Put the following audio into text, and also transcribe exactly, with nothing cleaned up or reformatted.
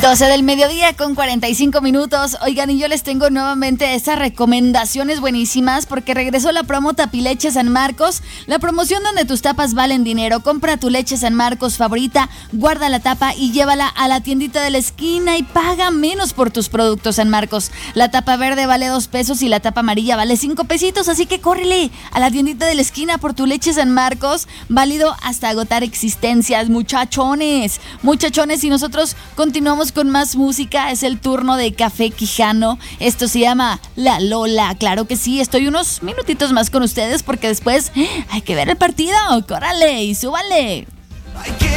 doce del mediodía con cuarenta y cinco minutos. Oigan, y yo les tengo nuevamente estas recomendaciones buenísimas porque regresó la promo Tapileche San Marcos, la promoción donde tus tapas valen dinero. Compra tu leche San Marcos favorita, guarda la tapa y llévala a la tiendita de la esquina y paga menos por tus productos San Marcos. La tapa verde vale dos pesos y la tapa amarilla vale cinco pesitos, así que córrele a la tiendita de la esquina por tu leche San Marcos, válido hasta agotar existencias, muchachones, muchachones, y nosotros continuamos con más música. Es el turno de Café Quijano. Esto se llama La Lola. Claro que sí, estoy unos minutitos más con ustedes porque después hay que ver el partido. Córrale y súbale.